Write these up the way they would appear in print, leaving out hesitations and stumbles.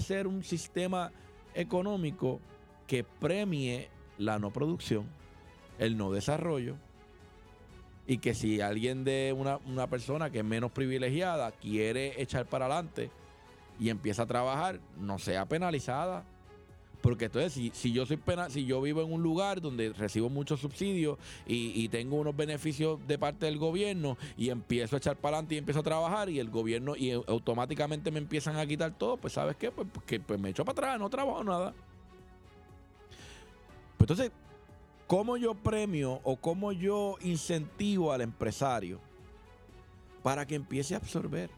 ser un sistema económico que premie la no producción, el no desarrollo, y que si alguien de una persona que es menos privilegiada quiere echar para adelante y empieza a trabajar, no sea penalizada. Porque entonces si yo vivo en un lugar donde recibo muchos subsidios y tengo unos beneficios de parte del gobierno y empiezo a echar para adelante y empiezo a trabajar y el gobierno y automáticamente me empiezan a quitar todo, pues ¿sabes qué? Pues me echo para atrás, no trabajo nada. Pues entonces, ¿cómo yo premio o cómo yo incentivo al empresario para que empiece a absorber?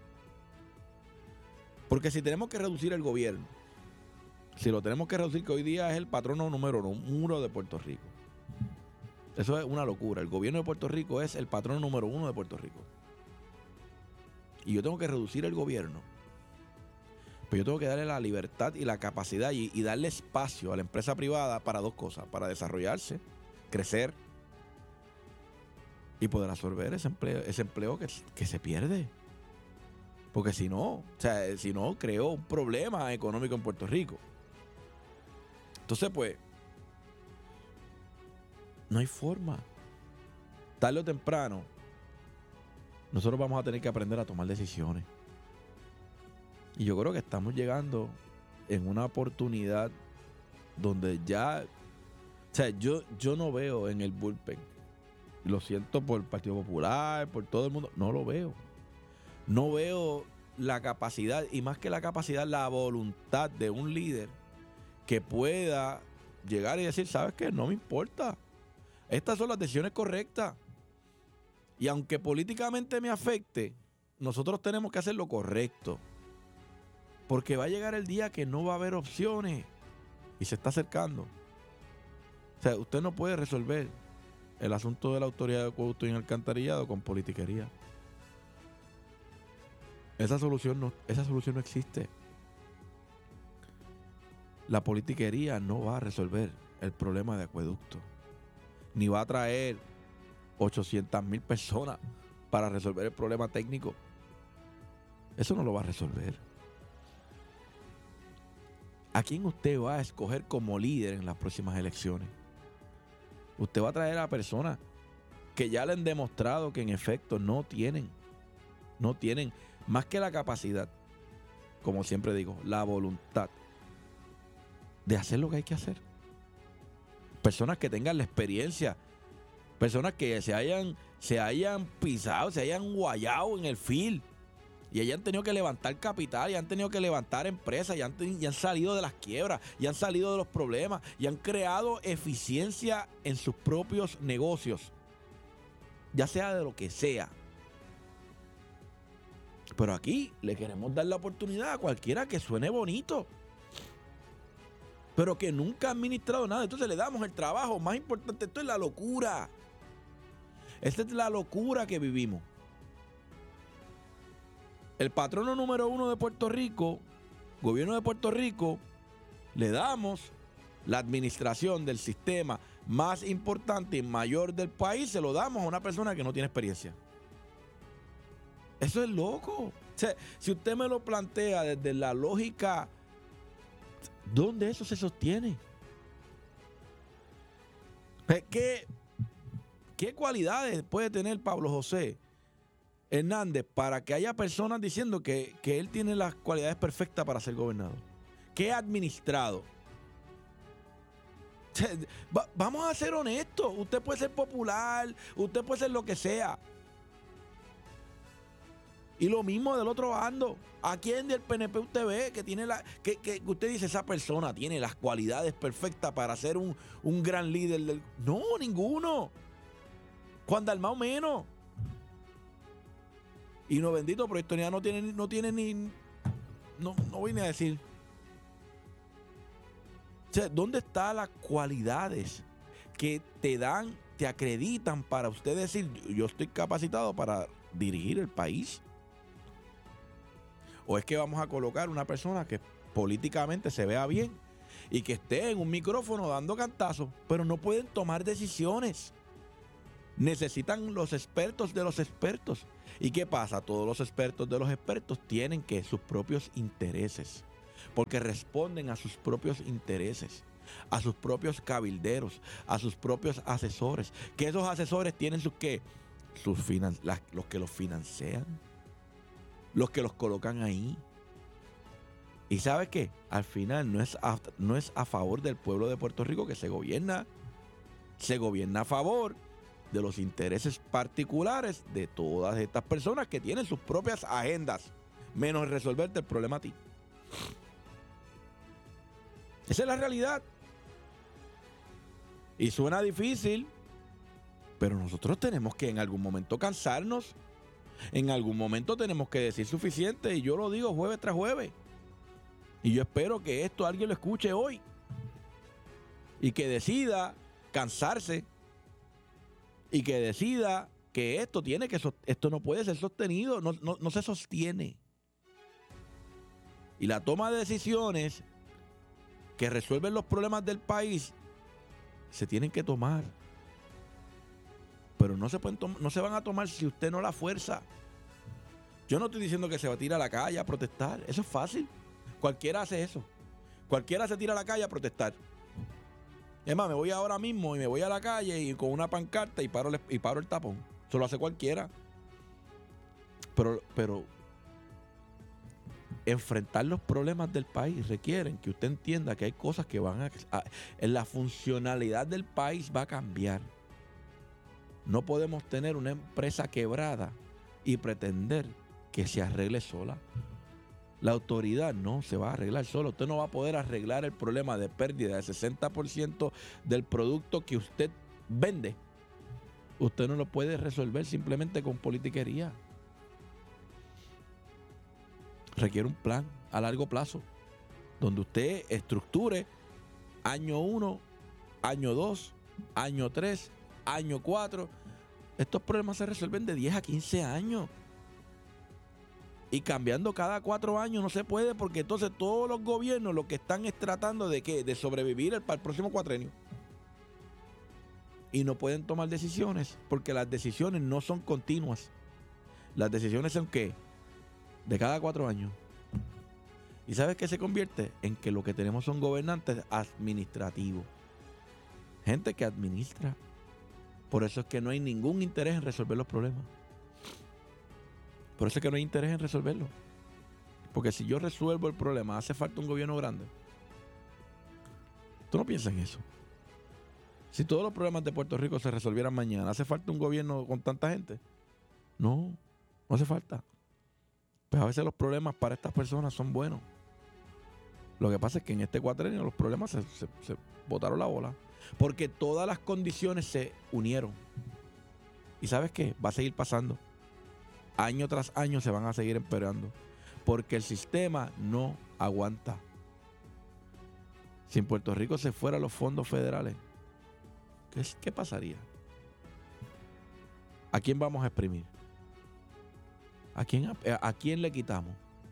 Porque si tenemos que reducir el gobierno, si lo tenemos que reducir, que hoy día es el patrono número uno de Puerto Rico. Eso es una locura. El gobierno de Puerto Rico es el patrono número uno de Puerto Rico. Y yo tengo que reducir el gobierno. Pero yo tengo que darle la libertad y la capacidad y darle espacio a la empresa privada para dos cosas. Para desarrollarse, crecer y poder absorber ese empleo que se pierde. Porque si no creo un problema económico en Puerto Rico. Entonces, pues, no hay forma. Tarde o temprano, nosotros vamos a tener que aprender a tomar decisiones. Y yo creo que estamos llegando en una oportunidad donde ya... O sea, yo no veo en el bullpen. Lo siento por el Partido Popular, por todo el mundo. No lo veo. No veo la capacidad, y más que la capacidad, la voluntad de un líder que pueda llegar y decir, ¿sabes qué? No me importa. Estas son las decisiones correctas. Y aunque políticamente me afecte, nosotros tenemos que hacer lo correcto. Porque va a llegar el día que no va a haber opciones. Y se está acercando. O sea, usted no puede resolver el asunto de la autoridad de acueducto y alcantarillado con politiquería. Esa solución no existe. La politiquería no va a resolver el problema de acueducto. Ni va a traer 800,000 personas para resolver el problema técnico. Eso no lo va a resolver. ¿A quién usted va a escoger como líder en las próximas elecciones? Usted va a traer a personas que ya le han demostrado que en efecto no tienen más que la capacidad, como siempre digo, la voluntad de hacer lo que hay que hacer. Personas que tengan la experiencia, personas que se hayan pisado, se hayan guayado en el field y hayan tenido que levantar capital, y han tenido que levantar empresas, y han salido de las quiebras, y han salido de los problemas, y han creado eficiencia en sus propios negocios, ya sea de lo que sea. Pero aquí le queremos dar la oportunidad a cualquiera que suene bonito, pero que nunca ha administrado nada. Entonces le damos el trabajo más importante. Esto es la locura. Esta es la locura que vivimos. El patrono número uno de Puerto Rico, gobierno de Puerto Rico, le damos la administración del sistema más importante y mayor del país, se lo damos a una persona que no tiene experiencia. Eso es loco. O sea, si usted me lo plantea desde la lógica, ¿dónde eso se sostiene? ¿Qué cualidades puede tener Pablo José Hernández para que haya personas diciendo que él tiene las cualidades perfectas para ser gobernador? ¿Qué ha administrado? O sea, vamos a ser honestos. Usted puede ser popular, usted puede ser lo que sea. Y lo mismo del otro bando. ¿A quién del PNP usted ve que tiene que usted dice esa persona tiene las cualidades perfectas para ser un gran líder del... No, ninguno. Juan Dalmau menos. Y no, bendito, pero Historia no tiene ni... No vine a decir. O sea, ¿dónde están las cualidades que te acreditan para usted decir, yo estoy capacitado para dirigir el país? ¿O es que vamos a colocar una persona que políticamente se vea bien y que esté en un micrófono dando cantazos, pero no pueden tomar decisiones? Necesitan los expertos de los expertos. ¿Y qué pasa? Todos los expertos de los expertos tienen sus propios intereses. porque responden a sus propios intereses, a sus propios cabilderos, a sus propios asesores, que esos asesores tienen los que los financian, los que los colocan ahí. Y ¿sabes qué? Al final no es a favor del pueblo de Puerto Rico que se gobierna a favor de los intereses particulares de todas estas personas que tienen sus propias agendas, menos resolverte el problema a ti. Esa es la realidad. Y suena difícil, pero nosotros tenemos que en algún momento cansarnos. En algún momento tenemos que decir suficiente, y yo lo digo jueves tras jueves. Y yo espero que esto alguien lo escuche hoy y que decida cansarse y que decida que esto no puede ser sostenido, no se sostiene. Y la toma de decisiones que resuelven los problemas del país se tienen que tomar. Pero no se van a tomar si usted no la fuerza. Yo no estoy diciendo que se va a tirar a la calle a protestar. Eso es fácil. Cualquiera hace eso. Cualquiera se tira a la calle a protestar. Es más, me voy ahora mismo y me voy a la calle y con una pancarta y paro el tapón. Eso lo hace cualquiera. Pero enfrentar los problemas del país requieren que usted entienda que hay cosas que en la funcionalidad del país va a cambiar. No podemos tener una empresa quebrada y pretender que se arregle sola. La autoridad no se va a arreglar sola. Usted no va a poder arreglar el problema de pérdida del 60% del producto que usted vende. Usted no lo puede resolver simplemente con politiquería. Requiere un plan a largo plazo, donde usted estructure año 1, año 2, año 3, año 4. Estos problemas se resuelven de 10 a 15 años. Y cambiando cada 4 años no se puede, porque entonces todos los gobiernos lo que están es tratando de sobrevivir para el próximo cuatrenio. Y no pueden tomar decisiones porque las decisiones no son continuas. Las decisiones son ¿qué? De cada 4 años. ¿Y sabes qué se convierte? En que lo que tenemos son gobernantes administrativos. Gente que administra. Por eso es que no hay ningún interés en resolver los problemas. Por eso es que no hay interés en resolverlo. Porque si yo resuelvo el problema, hace falta un gobierno grande. Tú no piensas en eso. Si todos los problemas de Puerto Rico se resolvieran mañana, ¿hace falta un gobierno con tanta gente? No hace falta. Pues a veces los problemas para estas personas son buenos. Lo que pasa es que en este cuatrenio los problemas se botaron la bola. Porque todas las condiciones se unieron. ¿Y sabes qué? Va a seguir pasando. Año tras año se van a seguir empeorando. Porque el sistema no aguanta. Si en Puerto Rico se fueran los fondos federales, ¿qué pasaría? ¿A quién vamos a exprimir? ¿A quién le quitamos?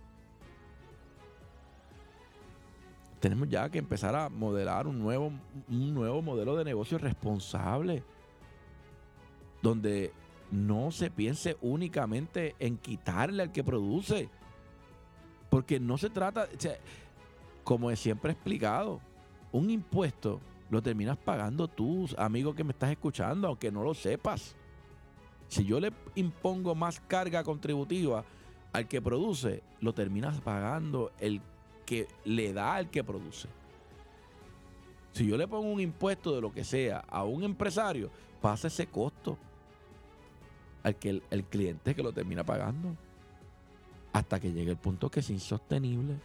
Tenemos ya que empezar a modelar un nuevo modelo de negocio responsable, donde no se piense únicamente en quitarle al que produce, porque no se trata, o sea, como siempre he explicado, un impuesto lo terminas pagando tú, amigo que me estás escuchando, aunque no lo sepas. Si yo le impongo más carga contributiva al que produce, lo terminas pagando el que le da al que produce. Si yo le pongo un impuesto de lo que sea a un empresario, pasa ese costo al que el cliente que lo termina pagando, hasta que llegue el punto que es insostenible.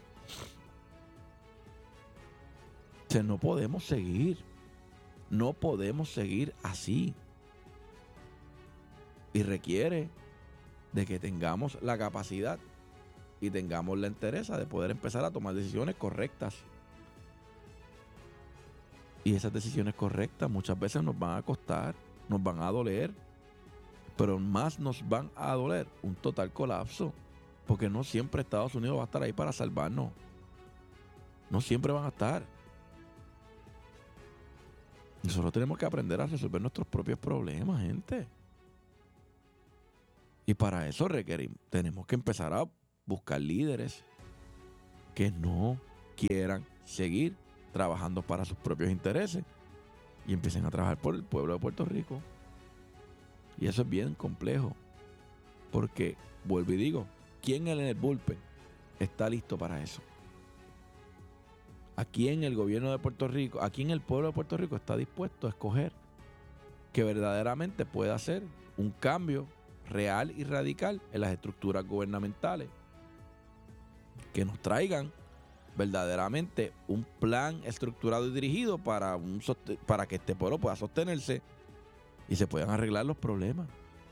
O sea, no podemos seguir así. Y requiere de que tengamos la capacidad y tengamos la entereza de poder empezar a tomar decisiones correctas. Y esas decisiones correctas muchas veces nos van a costar, nos van a doler, pero más nos van a doler un total colapso, porque no siempre Estados Unidos va a estar ahí para salvarnos. No siempre van a estar. Nosotros tenemos que aprender a resolver nuestros propios problemas, gente. Y para eso tenemos que empezar a buscar líderes que no quieran seguir trabajando para sus propios intereses y empiecen a trabajar por el pueblo de Puerto Rico. Y eso es bien complejo, porque, vuelvo y digo, ¿quién en el bullpen está listo para eso? ¿A quién el gobierno de Puerto Rico, a quién el pueblo de Puerto Rico está dispuesto a escoger que verdaderamente pueda hacer un cambio real y radical en las estructuras gubernamentales, que nos traigan verdaderamente un plan estructurado y dirigido para que este pueblo pueda sostenerse y se puedan arreglar los problemas?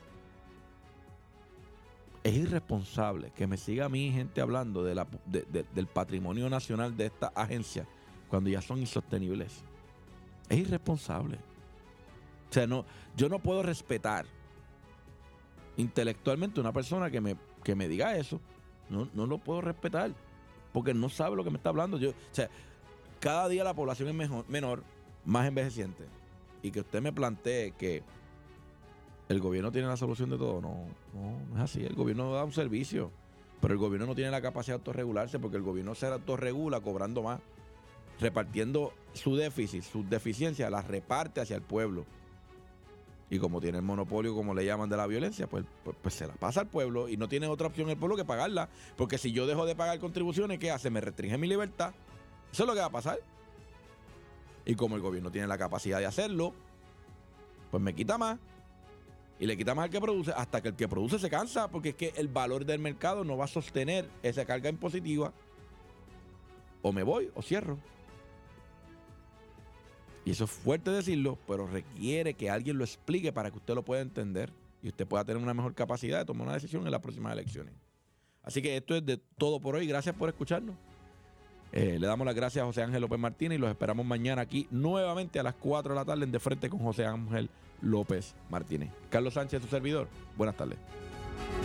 Es irresponsable que me siga a mí gente hablando del patrimonio nacional de esta agencia cuando ya son insostenibles. Es irresponsable. O sea, yo no puedo respetar intelectualmente una persona que me diga eso. No lo puedo respetar, porque no sabe lo que me está hablando. O sea, cada día la población es menor, más envejeciente. Y que usted me plantee que el gobierno tiene la solución de todo, no es así. El gobierno da un servicio, pero el gobierno no tiene la capacidad de autorregularse, porque el gobierno se autorregula cobrando más, repartiendo su déficit, sus deficiencias, las reparte hacia el pueblo. Y como tiene el monopolio, como le llaman, de la violencia, pues se la pasa al pueblo y no tiene otra opción el pueblo que pagarla. Porque si yo dejo de pagar contribuciones, ¿qué hace? Me restringe mi libertad. Eso es lo que va a pasar. Y como el gobierno tiene la capacidad de hacerlo, pues me quita más. Y le quita más al que produce, hasta que el que produce se cansa, porque es que el valor del mercado no va a sostener esa carga impositiva. O me voy o cierro. Y eso es fuerte decirlo, pero requiere que alguien lo explique para que usted lo pueda entender y usted pueda tener una mejor capacidad de tomar una decisión en las próximas elecciones. Así que esto es de todo por hoy. Gracias por escucharnos. Le damos las gracias a José Ángel López Martínez y los esperamos mañana aquí nuevamente a las 4 de la tarde en De Frente con José Ángel López Martínez. Carlos Sánchez, su servidor. Buenas tardes.